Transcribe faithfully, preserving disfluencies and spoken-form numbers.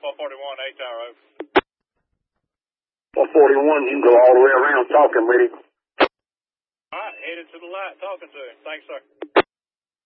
four forty-one, eight tower, over. four forty-one, you can go all the way around talking with him. All right, headed to the light, talking to him. Thanks, sir.